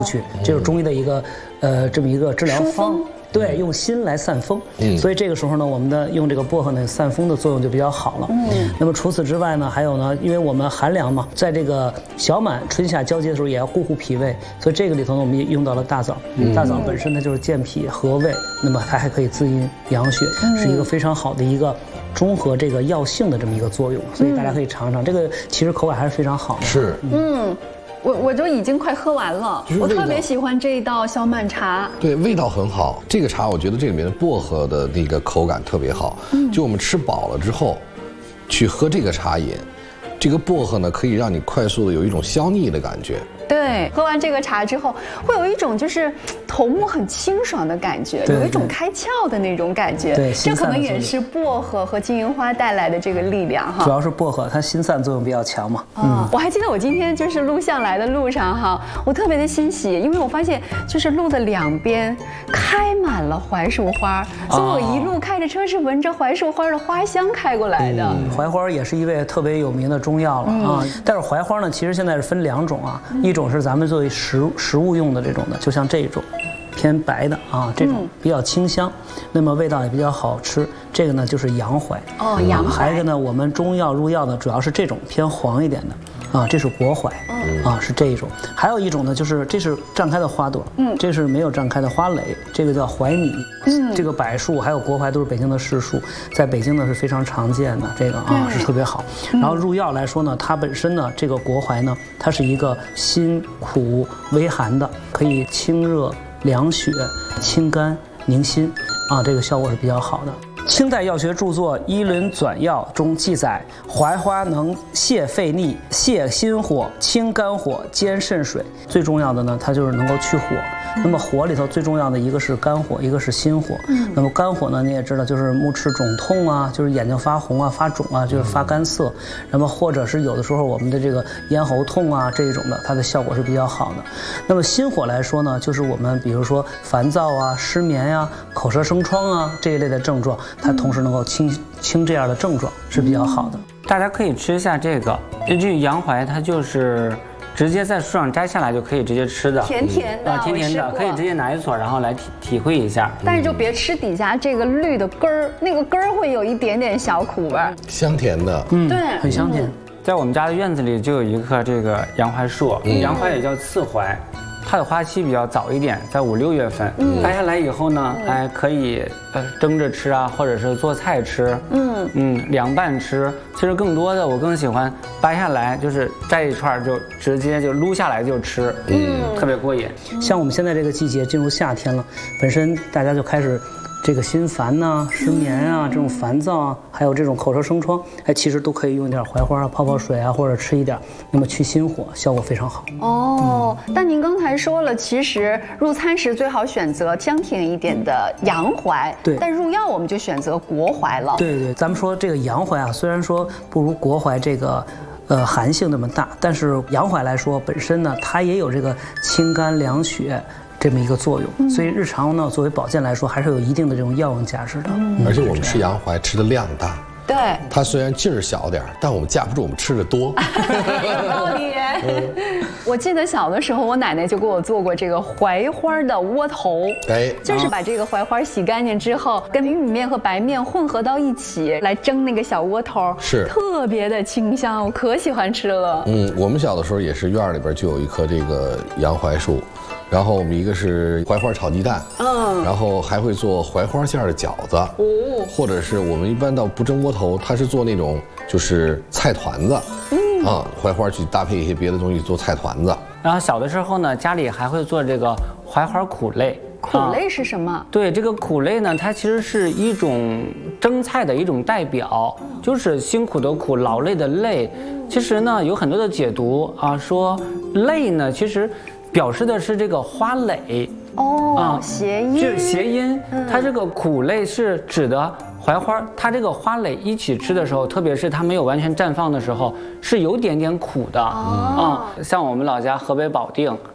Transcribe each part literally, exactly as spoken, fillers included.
去，这就是中医的一个呃这么一个治疗方。对，用心来散风，嗯，所以这个时候呢，我们的用这个薄荷呢，散风的作用就比较好了。嗯，那么除此之外呢，还有呢，因为我们寒凉嘛，在这个小满春夏交接的时候，也要固护脾胃，所以这个里头呢，我们也用到了大枣。嗯、大枣本身它就是健脾和胃，那么它还可以滋阴养血，嗯、是一个非常好的一个中和这个药性的这么一个作用，所以大家可以尝尝。这个其实口感还是非常好的。 是， 嗯。我我就已经快喝完了，我特别喜欢这一道小满茶。 对，味道很好。这个茶我觉得这里面的薄荷的那个口感特别好。嗯，就我们吃饱了之后，去喝这个茶饮，这个薄荷呢可以让你快速的有一种消腻的感觉。 对，喝完这个茶之后，会有一种就是头目很清爽的感觉，有一种开窍的那种感觉。 对， 这可能也是薄荷和金银花带来的这个力量哈。 主要是薄荷，它心散作用比较强嘛。 嗯，我还记得我今天就是录像来的路上哈，我特别的欣喜，因为我发现就是路的两边开满了槐树花，所以我一路开着车是闻着槐树花的花香开过来的。 嗯、槐花也是一味特别有名的中药了啊。嗯、但是槐花呢，其实现在是分两种啊，一种是咱们作为食食物用的这种的，就像这种偏白的啊，这种比较清香，嗯、那么味道也比较好吃。这个呢就是洋槐哦，洋槐。 还有一个呢，我们中药入药呢，主要是这种偏黄一点的啊，这是国槐，嗯、啊是这一种。还有一种呢，就是这是绽开的花朵，嗯，这是没有绽开的花蕾，这个叫槐米。嗯，这个柏树还有国槐都是北京的市树，在北京呢是非常常见的，这个啊是特别好。然后入药来说呢，它本身呢这个国槐呢，它是一个辛苦微寒的，可以清热凉血、清肝宁心，啊，这个效果是比较好的。清代药学著作《医论纂要》中记载，槐花能泻肺逆、泻心火、清肝火、兼肾水。最重要的呢，它就是能够去火。那么火里头最重要的一个是肝火，一个是心火。嗯、那么肝火呢，你也知道，就是目赤肿痛啊，就是眼睛发红啊、发肿啊，就是发干涩。那么或者是有的时候我们的这个咽喉痛啊这一种的，它的效果是比较好的。那么心火来说呢，就是我们比如说烦躁啊、失眠呀、啊、口舌生疮啊这一类的症状，它同时能够清清这样的症状是比较好的。 大家可以吃一下这个，这洋槐它就是直接在树上摘下来就可以直接吃的， 甜甜的， 啊，甜甜的，可以直接拿一撮，然后来体体会一下。 但是就别吃底下这个绿的根儿，那个根儿会有一点点小苦味， 香甜的， 嗯， 对， 很香甜。 在我们家的院子里就有一棵这个洋槐树，洋槐也叫刺槐。它的花期比较早一点，在五六月份，嗯，摘下来以后呢，还可以呃蒸着吃啊，或者是做菜吃，嗯嗯，凉拌吃。其实更多的我更喜欢掰下来，就是摘一串就直接就撸下来就吃，嗯，特别过瘾。 像我们现在这个季节进入夏天了，本身大家就开始这个心烦呐、失眠啊、这种烦躁啊，还有这种口舌生疮，哎，其实都可以用一点槐花啊，泡泡水啊，或者吃一点，那么去心火，效果非常好。 哦，嗯、但您刚才说了，其实入餐时最好选择香甜一点的洋槐， 对， 但入药我们就选择国槐了。 对对，咱们说这个洋槐啊，虽然说不如国槐这个。呃，寒性那么大，但是洋槐来说，本身呢，它也有这个清肝凉血这么一个作用，嗯、所以日常呢，作为保健来说，还是有一定的这种药用价值的。 嗯、而且我们吃洋槐吃的量大， 对， 它虽然劲儿小点儿，但我们架不住我们吃的多。 有道理。嗯、我记得小的时候，我奶奶就给我做过这个槐花的窝头，哎，就是把这个槐花洗干净之后，跟玉米面和白面混合到一起来蒸那个小窝头， 是特别的清香，我可喜欢吃了。 嗯，我们小的时候也是院里边就有一棵这个洋槐树。然后我们一个是槐花炒鸡蛋，嗯，然后还会做槐花馅的饺子，哦，或者是我们一般到不蒸窝头，它是做那种就是菜团子，嗯啊，槐花去搭配一些别的东西做菜团子。 然后小的时候呢，家里还会做这个槐花苦类。 苦类是什么？ 啊、对，这个苦类呢，它其实是一种蒸菜的一种代表，就是辛苦的苦，劳累的累。其实呢，有很多的解读啊，说累呢，其实。表示的是这个花蕾哦，啊，谐音， 是谐音。它这个苦类是指的槐花，它这个花蕾一起吃的时候，特别是它没有完全绽放的时候，是有点点苦的啊、哦嗯。像我们老家河北保定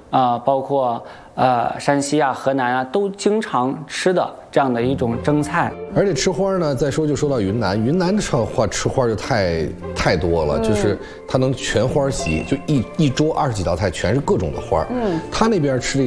啊、呃，包括呃山西啊、河南啊，都经常吃的这样的一种蒸菜。 而且吃花呢，再说就说到云南，云南的话吃花就太太多了，嗯、就是它能全花席，就一一桌二十几道菜全是各种的花。嗯，他那边吃